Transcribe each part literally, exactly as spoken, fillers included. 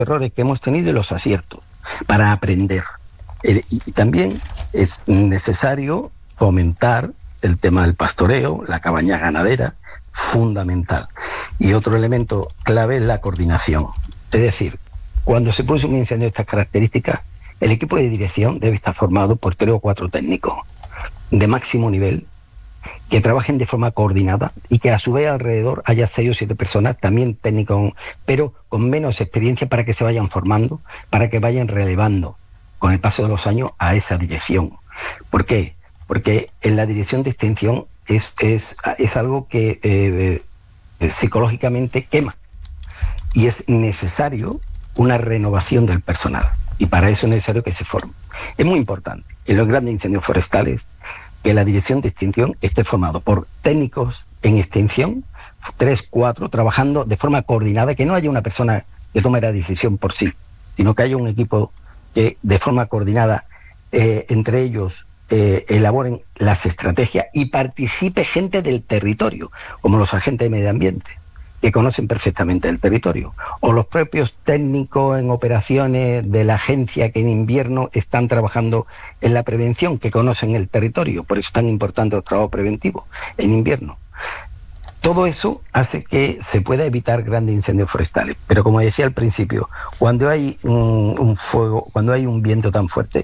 errores que hemos tenido y los aciertos para aprender. Y, y también es necesario fomentar el tema del pastoreo, la cabaña ganadera, fundamental. Y otro elemento clave es la coordinación. Es decir, cuando se produce un incendio de estas características, el equipo de dirección debe estar formado por tres o cuatro técnicos de máximo nivel que trabajen de forma coordinada y que a su vez alrededor haya seis o siete personas, también técnicos, pero con menos experiencia, para que se vayan formando, para que vayan relevando con el paso de los años a esa dirección. ¿Por qué? Porque en la dirección de extinción es, es, es algo que eh, eh, psicológicamente quema, y es necesario una renovación del personal, y para eso es necesario que se forme. Es muy importante en los grandes incendios forestales que la dirección de extinción esté formado por técnicos en extinción, tres, cuatro, trabajando de forma coordinada, que no haya una persona que tome la decisión por sí, sino que haya un equipo que de forma coordinada eh, entre ellos eh, elaboren las estrategias, y participe gente del territorio, como los agentes de medio ambiente, que conocen perfectamente el territorio, o los propios técnicos en operaciones de la agencia que en invierno están trabajando en la prevención, que conocen el territorio. Por eso es tan importante el trabajo preventivo en invierno. Todo eso hace que se pueda evitar grandes incendios forestales. Pero como decía al principio, cuando hay un, un fuego, cuando hay un viento tan fuerte,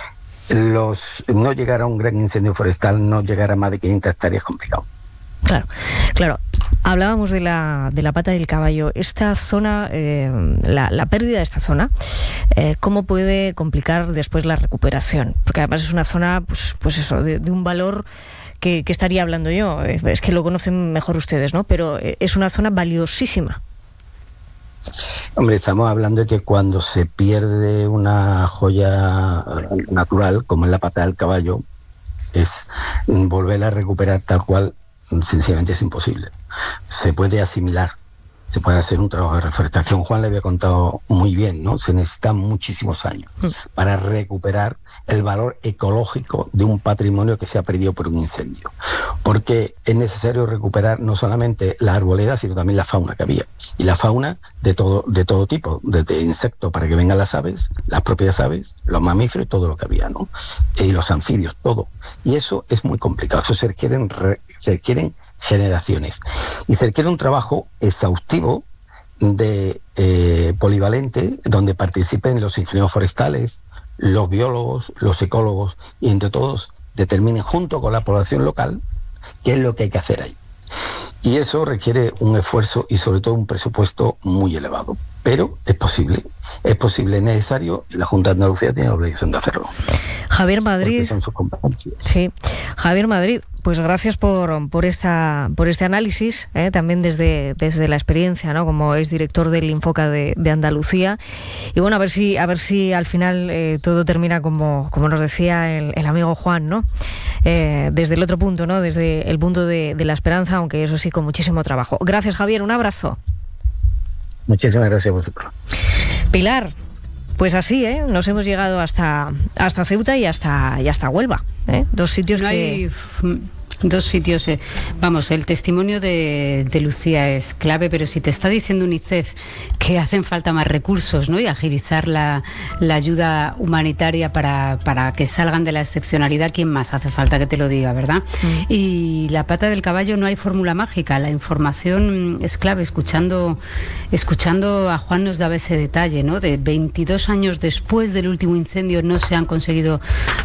los, no llegar a un gran incendio forestal, no llegar a más de quinientas hectáreas es complicado. Claro, claro. Hablábamos de la, de la pata del caballo. Esta zona, eh, la, la pérdida de esta zona, eh, ¿cómo puede complicar después la recuperación? Porque además es una zona, pues, pues eso, de, de un valor que, que estaría hablando yo. Es que lo conocen mejor ustedes, ¿no? Pero es una zona valiosísima. Hombre, estamos hablando de que cuando se pierde una joya natural, como es la pata del caballo, es volverla a recuperar tal cual. Sencillamente es imposible. Se puede asimilar, se puede hacer un trabajo de reforestación. Juan le había contado muy bien, ¿no? Se necesitan muchísimos años mm. para recuperar el valor ecológico de un patrimonio que se ha perdido por un incendio. Porque es necesario recuperar no solamente la arboleda, sino también la fauna que había. Y la fauna de todo, de todo tipo, desde insectos para que vengan las aves, las propias aves, los mamíferos, todo lo que había, ¿no? Y los anfibios, todo. Y eso es muy complicado. Eso se requieren, se requieren generaciones. Y se requiere un trabajo exhaustivo de eh, polivalente, donde participen los ingenieros forestales, los biólogos, los ecólogos, y entre todos determinen junto con la población local qué es lo que hay que hacer ahí. Y eso requiere un esfuerzo y sobre todo un presupuesto muy elevado. Pero es posible, es posible, es necesario, y la Junta de Andalucía tiene la obligación de hacerlo. Javier Madrid. Porque son sus competencias. Sí, Javier Madrid, pues gracias por, por, esta, por este análisis, ¿eh? También desde, desde la experiencia, ¿no? Como es director del Infoca de, de Andalucía. Y bueno, a ver si, a ver si al final eh, todo termina como, como nos decía el, el amigo Juan, ¿no? Eh, desde el otro punto, ¿no? Desde el punto de, de la esperanza, aunque eso sí, con muchísimo trabajo. Gracias, Javier, un abrazo. Muchísimas gracias a vosotros. Pilar, pues así, ¿eh? Nos hemos llegado hasta, hasta Ceuta y hasta, y hasta Huelva, ¿eh? Dos sitios no que... Hay... Dos sitios, eh, vamos, el testimonio de, de Lucía es clave, pero si te está diciendo UNICEF que hacen falta más recursos, ¿no? Y agilizar la, la ayuda humanitaria para, para que salgan de la excepcionalidad, ¿quién más hace falta que te lo diga, verdad? Mm. Y la pata del caballo, no hay fórmula mágica, la información es clave. Escuchando, escuchando a Juan nos daba ese detalle, ¿no? De veintidós años después del último incendio no se han conseguido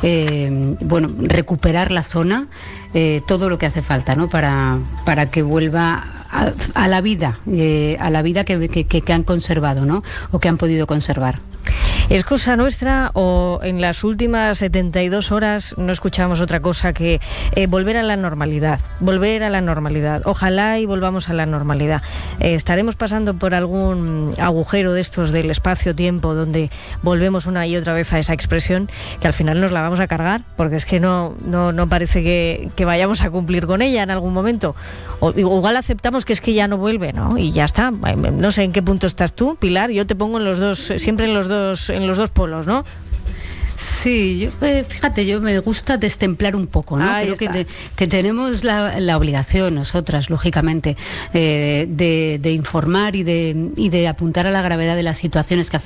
eh, bueno, recuperar la zona. Eh, todo lo que hace falta, ¿no? para, para que vuelva a, a la vida, eh, a la vida que, que, que han conservado, ¿no? O que han podido conservar. ¿Es cosa nuestra o en las últimas setenta y dos horas no escuchamos otra cosa que eh, volver a la normalidad? Volver a la normalidad. Ojalá y volvamos a la normalidad. Eh, estaremos pasando por algún agujero de estos del espacio-tiempo donde volvemos una y otra vez a esa expresión que al final nos la vamos a cargar, porque es que no, no, no parece que, que vayamos a cumplir con ella en algún momento. O igual aceptamos que es que ya no vuelve, ¿no? Y ya está. No sé en qué punto estás tú, Pilar. Yo te pongo en los dos, siempre en los dos en los dos polos, ¿no? Sí, yo, eh, fíjate, yo me gusta destemplar un poco, ¿no? Ahí Creo que, está. te- que tenemos la, la obligación, nosotras, lógicamente, eh, de, de informar y de, y de apuntar a la gravedad de las situaciones que